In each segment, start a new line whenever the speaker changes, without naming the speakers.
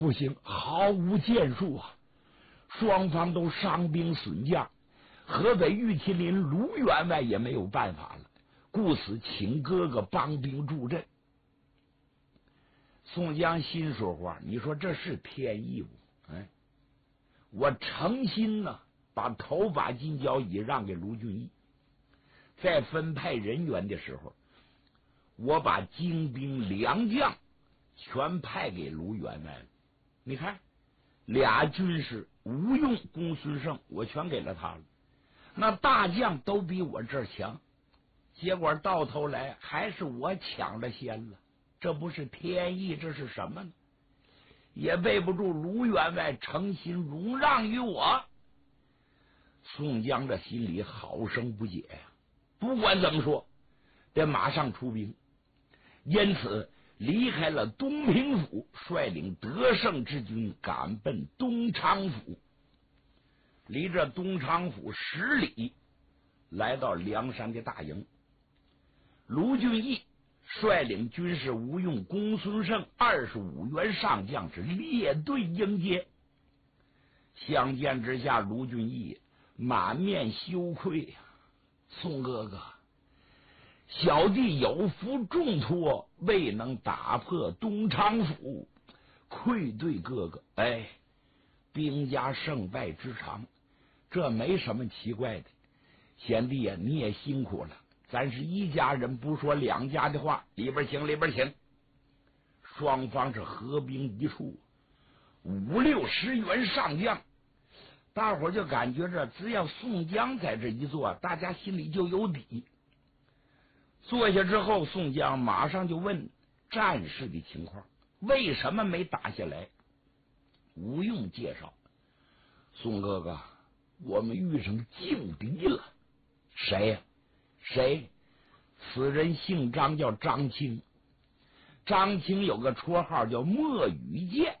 不行，毫无建树啊！双方都伤兵损将，河北玉麒麟卢员外也没有办法了，故此请哥哥帮兵助阵。宋江心说话，你说这是天意不？哎，我诚心呢，把头把金交椅让给卢俊义，在分派人员的时候，我把精兵良将全派给卢员外了。你看，俩军师吴用、公孙胜，我全给了他了。那大将都比我这儿强，结果到头来还是我抢了先了。这不是天意，这是什么呢？也背不住卢员外诚心容让于我。宋江这心里好生不解呀，不管怎么说，得马上出兵。因此离开了东平府，率领得胜之军赶奔东昌府。离这东昌府10里，来到梁山的大营。卢俊义率领军士吴用、公孙胜25员上将是列队迎接。相见之下，卢俊义满面羞愧呀，宋哥哥，小弟有负重托，未能打破东昌府，愧对哥哥。哎，兵家胜败之常，这没什么奇怪的。贤弟呀，你也辛苦了，咱是一家人，不说两家的话。里边请，里边请。双方是合兵一处，50-60员上将，大伙就感觉着只要宋江在这一坐，大家心里就有底。坐下之后，宋江马上就问战事的情况，为什么没打下来？吴用介绍，宋哥哥，我们遇上劲敌了。谁呀？谁？此人姓张，叫张青。张青有个绰号叫墨雨剑。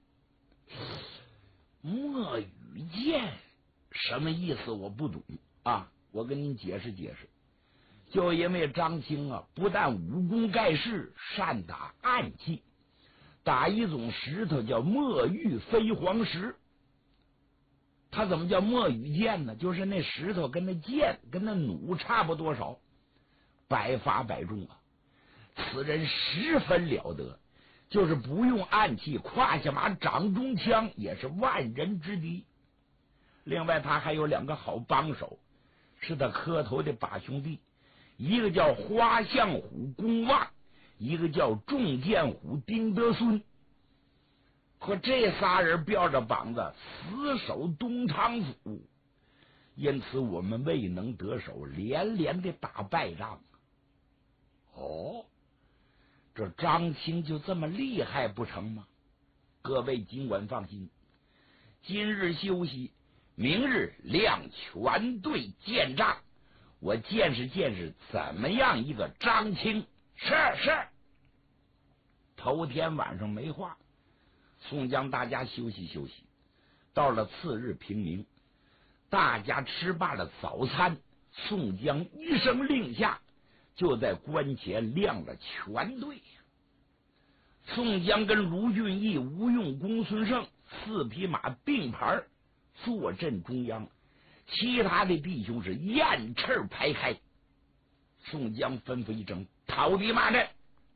墨雨剑什么意思？我不懂啊，我跟您解释解释。就因为张青啊，不但武功盖世，善打暗器，打一种石头叫墨玉飞黄石。他怎么叫墨雨剑呢？就是那石头跟那剑跟那弩差不多少，百发百中啊。此人十分了得，就是不用暗器，胯下马掌中枪也是万人之敌。另外他还有2个好帮手，是他磕头的把兄弟，一个叫花象虎公望，一个叫重剑虎丁德孙。可这仨人吊着膀子死守东昌府，因此我们未能得手，连连的打败仗。哦，这张青就这么厉害不成吗？各位尽管放心，今日休息，明日亮全队见仗，我见识见识怎么样一个张青。是。头天晚上没话，宋江大家休息休息。到了次日平明，大家吃罢了早餐，宋江一声令下，就在关前亮了全队。宋江跟卢俊义、吴用、公孙胜4匹马并排坐镇中央，其他的弟兄是雁翅排开。宋江吩咐一声，讨敌骂阵。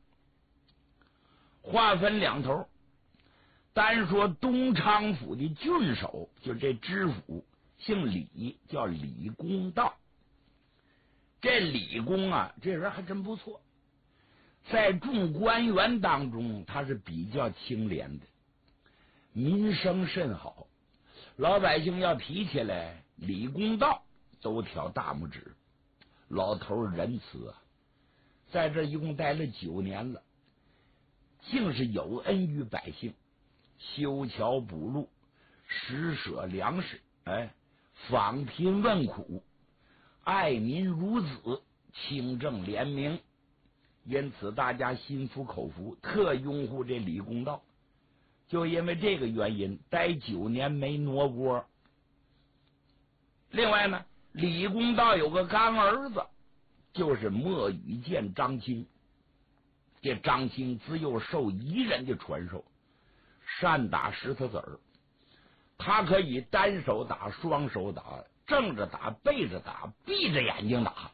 话分2头，单说东昌府的郡守，就这知府姓李，叫李公道。这李公啊，这人还真不错，在众官员当中他是比较清廉的，名声甚好。老百姓要提起来李公道，都挑大拇指。老头仁慈啊，在这一共待了9年了，竟是有恩于百姓，修桥补路，施舍粮食，访贫问苦，爱民如子，清正廉明。因此大家心服口服，特拥护这李公道。就因为这个原因，待9年没挪窝。另外呢，李公道有个干儿子，就是墨雨剑张青。这张青自幼受彝人的传授， 善打石头子儿，他可以单手打、双手打、正着打、背着打、闭着眼睛打。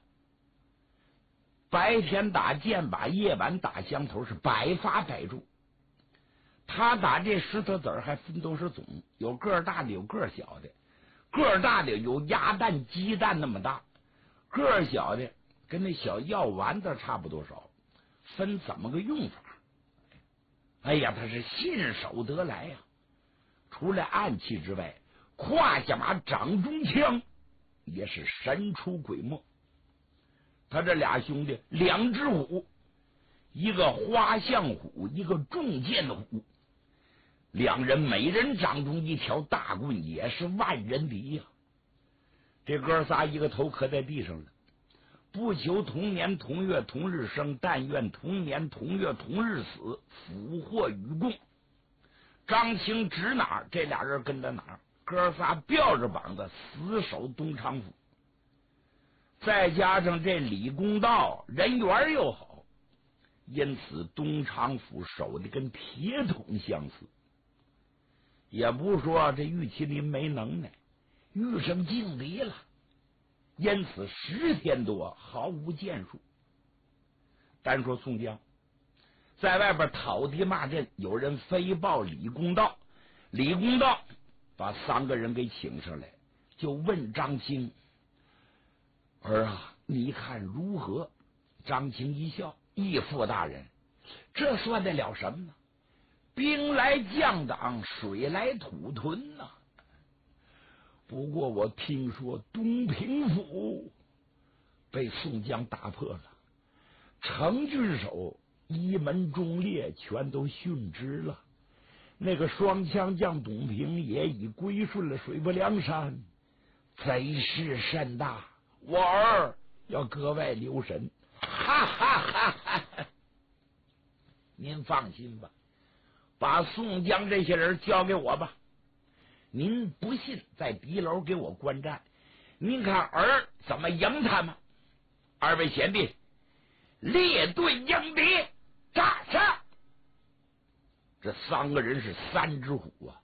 白天打箭靶，夜晚打响头，是百发百中。他打这石头子儿还分都是种，有个儿大的，有个儿小的。个儿大的有鸭蛋、鸡蛋那么大，个儿小的跟那小药丸子差不多少。分怎么个用法？哎呀，他是信手得来呀！除了暗器之外，胯下马掌中枪也是神出鬼没。他这俩兄弟，两只虎，一个花象虎，一个重剑虎，两人每人掌中一条大棍，也是万人敌呀！这哥仨一个头磕在地上了，不求同年同月同日生，但愿同年同月同日死，福祸与共。张青指哪儿，这俩人跟到哪儿，哥仨吊着膀子死守东昌府。再加上这李公道人缘又好，因此东昌府守的跟铁桶相似。也不说这玉麒麟没能耐，遇上劲敌了，因此10天多毫无建树。单说宋江在外边讨敌骂阵，有人飞报李公道，李公道把3个人给请上来，就问张青：“儿啊，你看如何？”张青一笑：“义父大人，这算得了什么呢？兵来将挡，水来土屯呐。不过我听说东平府被宋江打破了，程郡守、一门忠烈全都殉职了，那个双枪将董平也已归顺了水泊梁山，贼势甚大，我儿要格外留神。”哈哈哈哈！您放心吧，把宋江这些人交给我吧。您不信，在敌楼给我观战，您看儿怎么赢他们。2位贤弟，列队迎敌，扎杀！这3个人是3只虎啊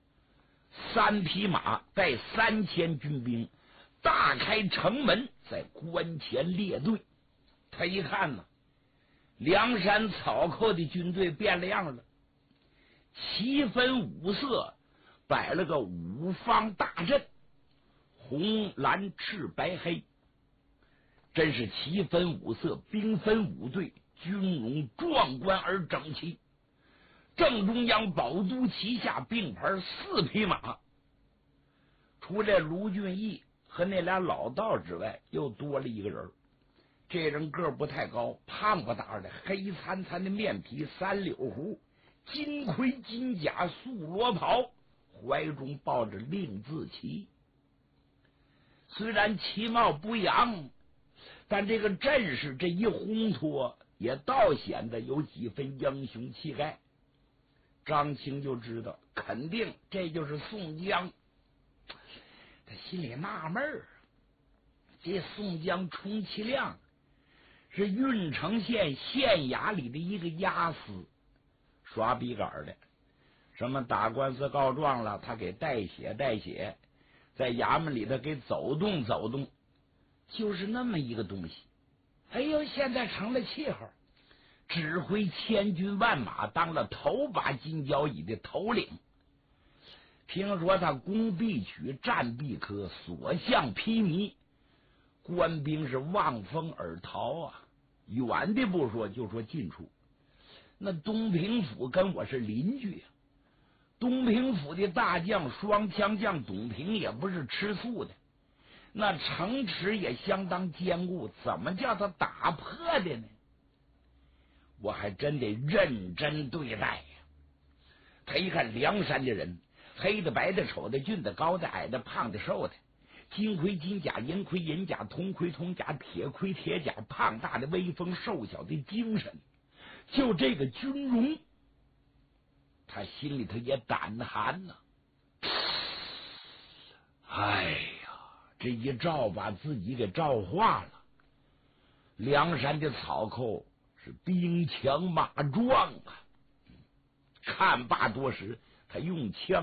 ，3匹马带3000军兵，大开城门，在关前列队。他一看呢，梁山草寇的军队变了样了，旗分5色，摆了个5方大阵，红蓝赤白黑，真是旗分5色，兵分5队，军容壮观而整齐。正中央宝都旗下并排4匹马，除了卢俊义和那俩老道之外，又多了一个人。这人个儿不太高，胖不大的，黑灿灿的面皮，3绺胡，金盔金甲，素罗袍，怀中抱着令字旗。虽然其貌不扬，但这个阵势这一烘托，也倒显得有几分英雄气概。张青就知道，肯定这就是宋江。他心里纳闷儿，这宋江充其量是郓城县县衙里的一个押司，耍笔杆的，什么打官司告状了，他给代写，在衙门里头给走动，就是那么一个东西。哎呦，现在成了气候，指挥千军万马，当了头把金交椅的头领。听说他攻必取，战必克，所向披靡，官兵是望风而逃啊！远的不说，就说近处，那东平府跟我是邻居啊。东平府的大将双枪将董平也不是吃素的，那城池也相当坚固，怎么叫他打破的呢？我还真得认真对待呀。他一看梁山的人，黑的白的丑的俊的高的矮的胖的瘦的，金盔金甲，银盔银甲，铜盔铜甲，铁盔铁甲，胖大的威风，瘦小的精神，就这个军容，他心里头也胆寒呐。哎呀，这一照把自己给照化了。梁山的草寇是兵强马壮啊！看罢多时，他他用枪